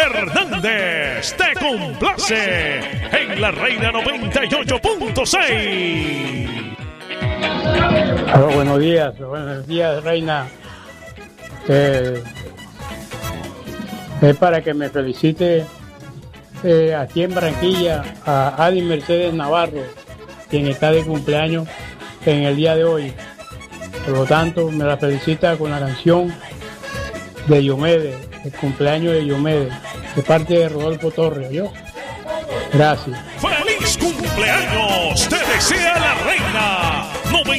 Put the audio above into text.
Hernández te complace en La Reina 98.6. Buenos días, Reina. Es para que me felicite aquí en Barranquilla a Adi Mercedes Navarro, quien está de cumpleaños en el día de hoy. Por lo tanto, me la felicita con la canción de Diomedes, el cumpleaños de Diomedes, de parte de Rodolfo Torres. ¿Yo? Gracias. ¡Feliz cumpleaños! Te desea La Reina